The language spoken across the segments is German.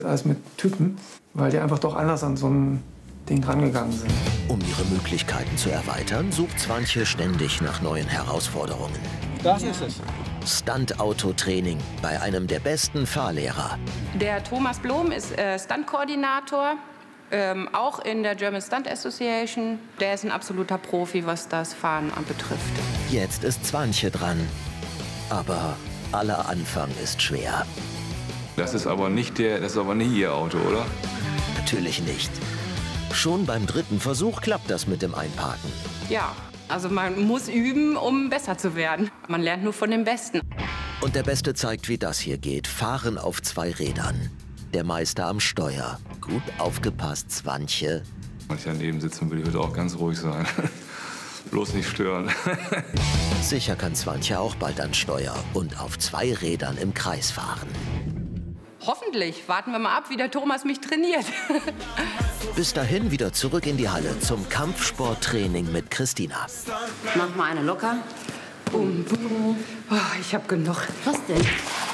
als mit Typen, weil die einfach doch anders an so ein Ding rangegangen sind. Um ihre Möglichkeiten zu erweitern, sucht Swantje ständig nach neuen Herausforderungen. Das ist es. Stunt-Auto-Training bei einem der besten Fahrlehrer. Der Thomas Blom ist Stunt-Koordinator, auch in der German Stunt Association. Der ist ein absoluter Profi, was das Fahren anbetrifft. Jetzt ist Swantje dran. Aber aller Anfang ist schwer. Das ist aber nicht Ihr Auto, oder? Natürlich nicht. Schon beim dritten Versuch klappt das mit dem Einparken. Ja, also man muss üben, um besser zu werden. Man lernt nur von den Besten. Und der Beste zeigt, wie das hier geht. Fahren auf 2 Rädern. Der Meister am Steuer. Gut aufgepasst, Swantje. Wenn ich daneben sitzen will, ich würde auch ganz ruhig sein. Bloß nicht stören. Sicher kann Swantje auch bald ans Steuer und auf 2 Rädern im Kreis fahren. Hoffentlich. Warten wir mal ab, wie der Thomas mich trainiert. Bis dahin wieder zurück in die Halle zum Kampfsporttraining mit Christina. Mach mal eine locker. Bum, bum. Oh, ich hab genug. Was denn?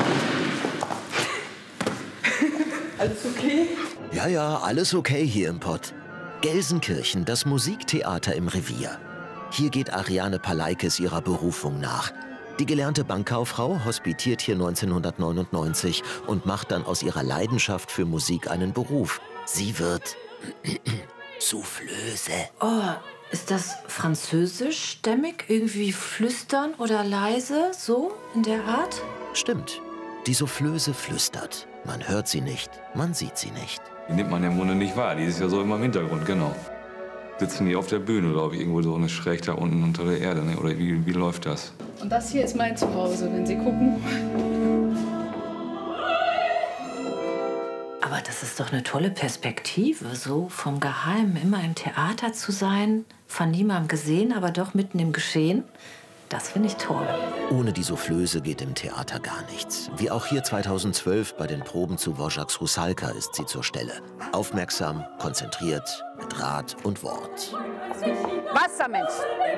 Alles okay? Ja, alles okay hier im Pott. Gelsenkirchen, das Musiktheater im Revier. Hier geht Ariane Paleikis ihrer Berufung nach. Die gelernte Bankkauffrau hospitiert hier 1999 und macht dann aus ihrer Leidenschaft für Musik einen Beruf. Sie wird Soufflöse. Oh, ist das französischstämmig? Irgendwie flüstern oder leise? So in der Art? Stimmt. Die Soufflöse flüstert. Man hört sie nicht, man sieht sie nicht. Die nimmt man im Grunde nicht wahr. Die ist ja so immer im Hintergrund, genau. Sitzen die auf der Bühne, glaube ich, irgendwo so eine schräg da unten unter der Erde, ne? Oder wie läuft das? Und das hier ist mein Zuhause, wenn Sie gucken. Aber das ist doch eine tolle Perspektive, so vom Geheimen immer im Theater zu sein, von niemandem gesehen, aber doch mitten im Geschehen. Das finde ich toll. Ohne die Soufflöse geht im Theater gar nichts. Wie auch hier 2012 bei den Proben zu Dvořáks Rusalka ist sie zur Stelle. Aufmerksam, konzentriert, mit Rat und Wort. Wassermensch.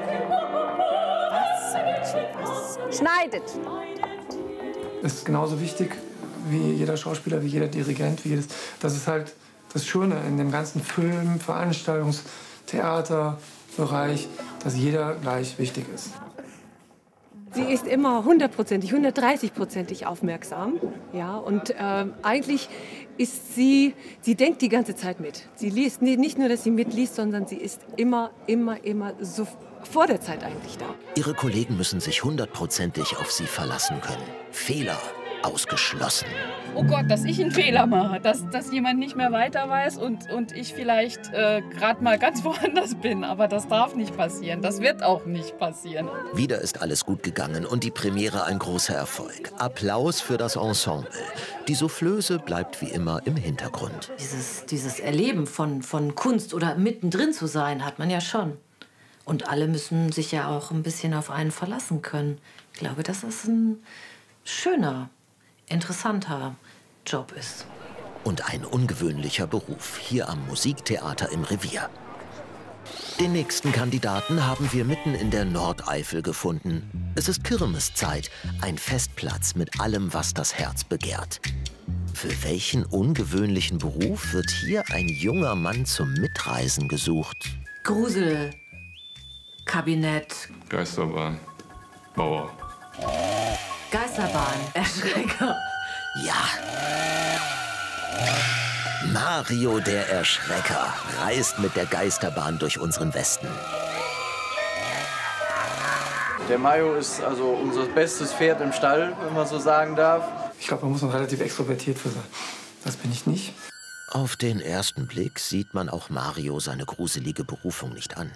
Schneidet. Das ist genauso wichtig wie jeder Schauspieler, wie jeder Dirigent, wie jedes. Das ist halt das Schöne in dem ganzen Film-, Veranstaltungs-, Theaterbereich, dass jeder gleich wichtig ist. Sie ist immer 100%, 130% aufmerksam. Ja, und eigentlich ist sie denkt die ganze Zeit mit. Sie liest nicht nur, dass sie mitliest, sondern sie ist immer so vor der Zeit eigentlich da. Ihre Kollegen müssen sich 100%ig auf sie verlassen können. Fehler ausgeschlossen. Oh Gott, dass ich einen Fehler mache, dass jemand nicht mehr weiter weiß und ich vielleicht gerade mal ganz woanders bin. Aber das darf nicht passieren. Das wird auch nicht passieren. Wieder ist alles gut gegangen und die Premiere ein großer Erfolg. Applaus für das Ensemble. Die Soufflöse bleibt wie immer im Hintergrund. Dieses Erleben von Kunst oder mittendrin zu sein, hat man ja schon. Und alle müssen sich ja auch ein bisschen auf einen verlassen können. Ich glaube, dass das ein schöner, interessanter Job ist. Und ein ungewöhnlicher Beruf hier am Musiktheater im Revier. Den nächsten Kandidaten haben wir mitten in der Nordeifel gefunden. Es ist Kirmeszeit, ein Festplatz mit allem, was das Herz begehrt. Für welchen ungewöhnlichen Beruf wird hier ein junger Mann zum Mitreisen gesucht? Grusel, Kabinett, Geisterbahn, Bauer. Geisterbahn, Erschrecker. Ja. Mario der Erschrecker reist mit der Geisterbahn durch unseren Westen. Der Mario ist also unser bestes Pferd im Stall, wenn man so sagen darf. Ich glaube, man muss noch relativ extrovertiert für sein. Das bin ich nicht. Auf den ersten Blick sieht man auch Mario seine gruselige Berufung nicht an.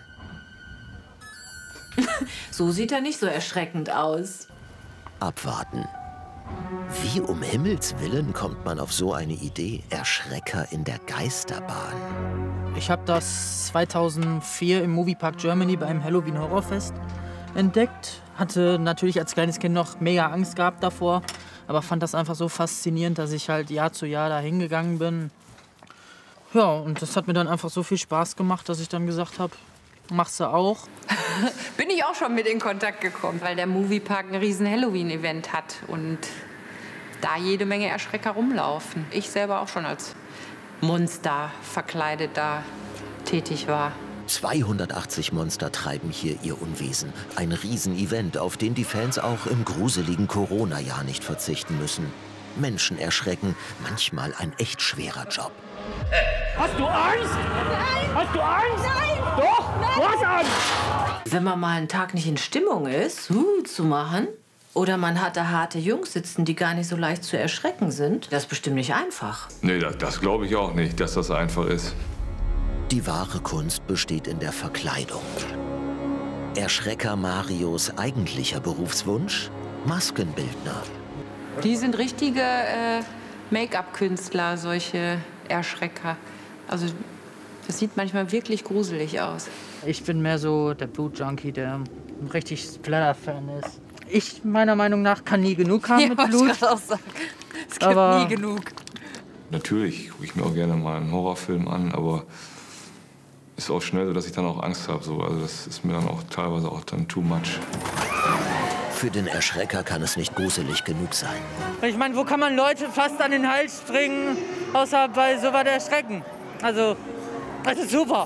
So sieht er nicht so erschreckend aus. Abwarten. Wie um Himmels Willen kommt man auf so eine Idee? Erschrecker in der Geisterbahn. Ich habe das 2004 im Moviepark Germany beim Halloween Horrorfest entdeckt. Hatte natürlich als kleines Kind noch mega Angst gehabt davor, aber fand das einfach so faszinierend, dass ich halt Jahr zu Jahr da hingegangen bin. Ja, und das hat mir dann einfach so viel Spaß gemacht, dass ich dann gesagt habe, machst du auch. Bin ich auch schon mit in Kontakt gekommen, weil der Moviepark ein riesen Halloween-Event hat. Und da jede Menge Erschrecker rumlaufen. Ich selber auch schon als Monster verkleidet da tätig war. 280 Monster treiben hier ihr Unwesen. Ein Riesenevent, auf den die Fans auch im gruseligen Corona-Jahr nicht verzichten müssen. Menschen erschrecken, manchmal ein echt schwerer Job. Hast du Angst? Nein! Hast du Angst? Nein! Doch! Du hast Angst! Wenn man mal einen Tag nicht in Stimmung ist, zu machen, oder man hat da harte Jungs sitzen, die gar nicht so leicht zu erschrecken sind, das ist bestimmt nicht einfach. Nee, das glaube ich auch nicht, dass das einfach ist. Die wahre Kunst besteht in der Verkleidung. Erschrecker Marios eigentlicher Berufswunsch? Maskenbildner. Die sind richtige Make-up-Künstler, solche Erschrecker. Also das sieht manchmal wirklich gruselig aus. Ich bin mehr so der Blutjunkie, der ein richtig Splatter-Fan ist. Ich, meiner Meinung nach, kann nie genug haben mit Blut. Ich auch sagen. Es gibt Aber nie genug. Natürlich gucke ich mir auch gerne mal einen Horrorfilm an, aber ist auch schnell so, dass ich dann auch Angst habe. So. Also das ist mir dann auch teilweise auch dann too much. Für den Erschrecker kann es nicht gruselig genug sein. Ich meine, wo kann man Leute fast an den Hals springen, außer bei so was Erschrecken? Also, das ist super.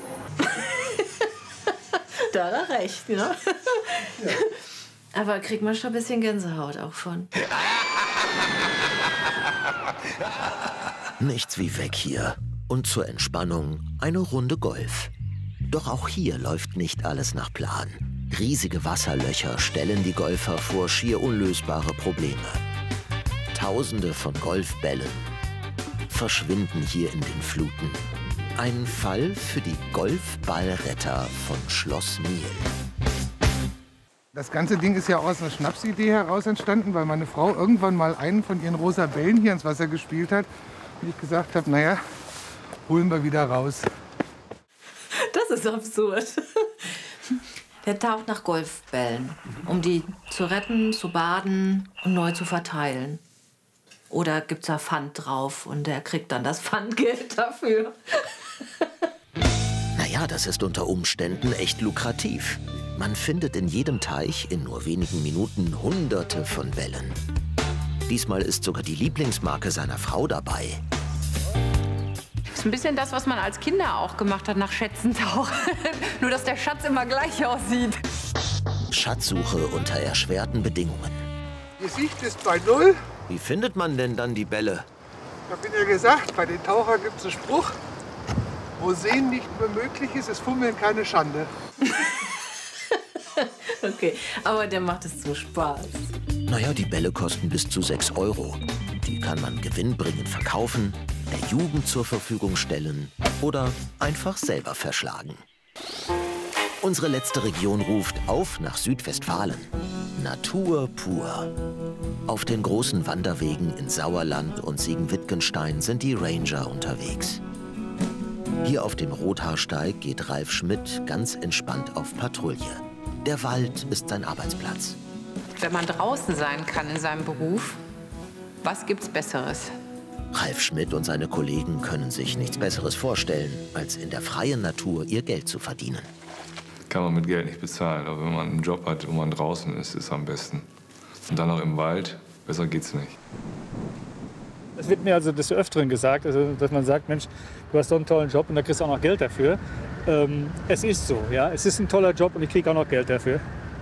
Da hat er recht, ne? Ja. Aber kriegt man schon ein bisschen Gänsehaut auch von. Nichts wie weg hier. Und zur Entspannung eine Runde Golf. Doch auch hier läuft nicht alles nach Plan. Riesige Wasserlöcher stellen die Golfer vor schier unlösbare Probleme. Tausende von Golfbällen verschwinden hier in den Fluten. Ein Fall für die Golfballretter von Schloss Miel. Das ganze Ding ist ja aus einer Schnapsidee heraus entstanden, weil meine Frau irgendwann mal einen von ihren rosa Bällen hier ins Wasser gespielt hat. Und ich gesagt habe, naja, holen wir wieder raus. Das ist absurd. Der taucht nach Golfbällen, um die zu retten, zu baden und neu zu verteilen. Oder gibt's da Pfand drauf und der kriegt dann das Pfandgeld dafür. Naja, das ist unter Umständen echt lukrativ. Man findet in jedem Teich in nur wenigen Minuten Hunderte von Bällen. Diesmal ist sogar die Lieblingsmarke seiner Frau dabei. Das ist ein bisschen das, was man als Kinder auch gemacht hat nach Schätzen tauchen. Nur, dass der Schatz immer gleich aussieht. Schatzsuche unter erschwerten Bedingungen. Die Sicht ist bei Null. Wie findet man denn dann die Bälle? Ich habe Ihnen ja gesagt, bei den Tauchern gibt es einen Spruch, wo Sehen nicht mehr möglich ist, ist Fummeln keine Schande. Okay, aber der macht es zum Spaß. Naja, die Bälle kosten bis zu 6 €. Die kann man gewinnbringend verkaufen, der Jugend zur Verfügung stellen oder einfach selber verschlagen. Unsere letzte Region ruft auf nach Südwestfalen. Natur pur. Auf den großen Wanderwegen in Sauerland und Siegen-Wittgenstein sind die Ranger unterwegs. Hier auf dem Rothaarsteig geht Ralf Schmidt ganz entspannt auf Patrouille. Der Wald ist sein Arbeitsplatz. Wenn man draußen sein kann in seinem Beruf, was gibt's Besseres? Ralf Schmidt und seine Kollegen können sich nichts Besseres vorstellen, als in der freien Natur ihr Geld zu verdienen. Kann man mit Geld nicht bezahlen, aber wenn man einen Job hat, wo man draußen ist, ist es am besten. Und dann noch im Wald, besser geht's nicht. Es wird mir also des Öfteren gesagt, also, dass man sagt, Mensch, du hast so einen tollen Job und da kriegst du auch noch Geld dafür. Es ist so, ja, es ist ein toller Job und ich kriege auch noch Geld dafür.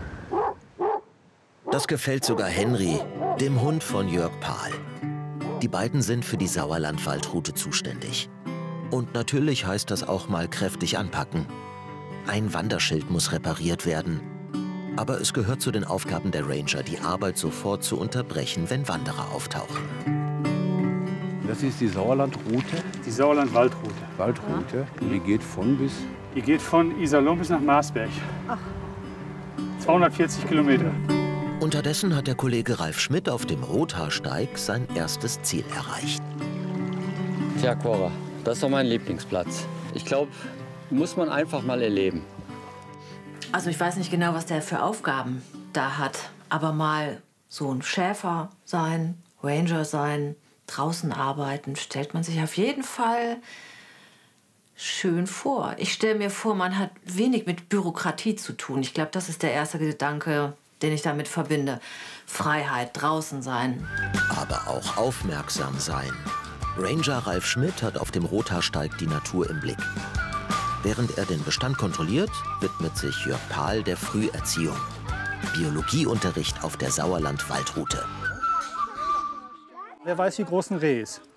Das gefällt sogar Henry, dem Hund von Jörg Pahl. Die beiden sind für die Sauerland-Waldroute zuständig. Und natürlich heißt das auch mal kräftig anpacken. Ein Wanderschild muss repariert werden. Aber es gehört zu den Aufgaben der Ranger, die Arbeit sofort zu unterbrechen, wenn Wanderer auftauchen. Das ist die Sauerland-Route? Die Sauerland-Waldroute. Waldroute. Und die geht von bis? Die geht von Iserlohn bis nach Marsberg. Ach. 240 Kilometer. Unterdessen hat der Kollege Ralf Schmidt auf dem Rothaarsteig sein erstes Ziel erreicht. Tja, Cora, das ist doch mein Lieblingsplatz. Ich glaube, muss man einfach mal erleben. Also ich weiß nicht genau, was der für Aufgaben da hat. Aber mal so ein Schäfer sein, Ranger sein, draußen arbeiten, stellt man sich auf jeden Fall schön vor. Ich stelle mir vor, man hat wenig mit Bürokratie zu tun. Ich glaube, das ist der erste Gedanke, den ich damit verbinde. Freiheit, draußen sein. Aber auch aufmerksam sein. Ranger Ralf Schmidt hat auf dem Rothaarsteig die Natur im Blick. Während er den Bestand kontrolliert, widmet sich Jörg Pahl der Früherziehung. Biologieunterricht auf der Sauerland-Waldroute. Wer weiß, wie groß ein Reh ist?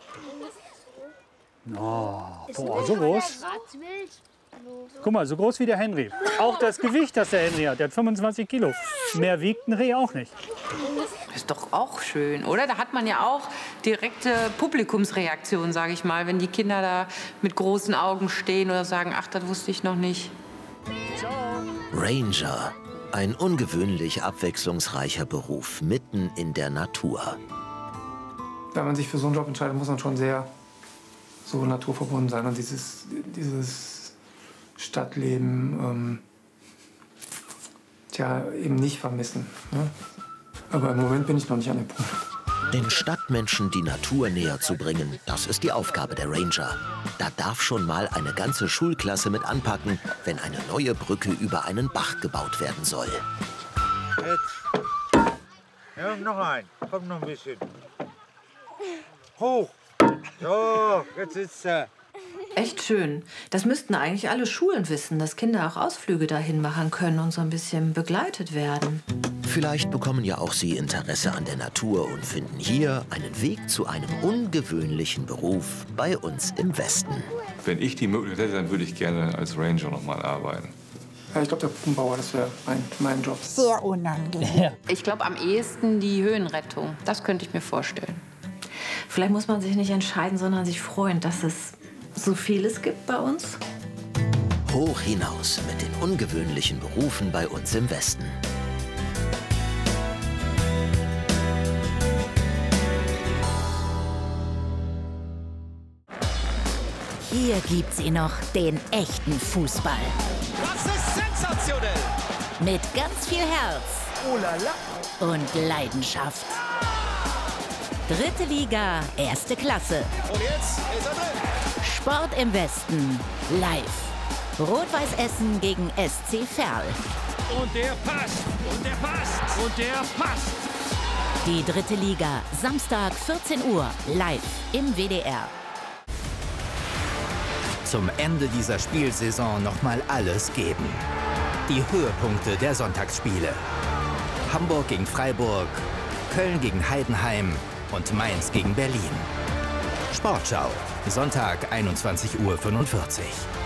Oh, boah, so groß. Guck mal, so groß wie der Henry. Auch das Gewicht, das der Henry hat, der hat 25 Kilo. Mehr wiegt ein Reh auch nicht. Ist doch auch schön, oder? Da hat man ja auch direkte Publikumsreaktion, sage ich mal, wenn die Kinder da mit großen Augen stehen oder sagen, ach, das wusste ich noch nicht. Ranger, ein ungewöhnlich abwechslungsreicher Beruf mitten in der Natur. Wenn man sich für so einen Job entscheidet, muss man schon sehr so naturverbunden sein und dieses Stadtleben eben nicht vermissen. Ne? Aber im Moment bin ich noch nicht an dem Punkt. Den Stadtmenschen die Natur näher zu bringen, das ist die Aufgabe der Ranger. Da darf schon mal eine ganze Schulklasse mit anpacken, wenn eine neue Brücke über einen Bach gebaut werden soll. Jetzt. Ja, noch ein. Komm noch ein bisschen. Hoch. So, jetzt sitzt er. Echt schön. Das müssten eigentlich alle Schulen wissen, dass Kinder auch Ausflüge dahin machen können und so ein bisschen begleitet werden. Vielleicht bekommen ja auch Sie Interesse an der Natur und finden hier einen Weg zu einem ungewöhnlichen Beruf bei uns im Westen. Wenn ich die Möglichkeit hätte, dann würde ich gerne als Ranger noch mal arbeiten. Ja, ich glaube, der Puppenbauer, das wäre mein Job. Sehr unangenehm. Ich glaube, am ehesten die Höhenrettung. Das könnte ich mir vorstellen. Vielleicht muss man sich nicht entscheiden, sondern sich freuen, dass es so vieles gibt bei uns. Hoch hinaus mit den ungewöhnlichen Berufen bei uns im Westen. Hier gibt's ihn noch, den echten Fußball. Das ist sensationell! Mit ganz viel Herz. Oh la la. Und Leidenschaft. Dritte Liga, erste Klasse. Und jetzt ist er drin. Sport im Westen, live. Rot-Weiß Essen gegen SC Verl. Und der passt. Und der passt. Und der passt. Die dritte Liga, Samstag 14 Uhr, live im WDR. Zum Ende dieser Spielsaison noch mal alles geben. Die Höhepunkte der Sonntagsspiele. Hamburg gegen Freiburg, Köln gegen Heidenheim und Mainz gegen Berlin. Sportschau, Sonntag 21:45 Uhr.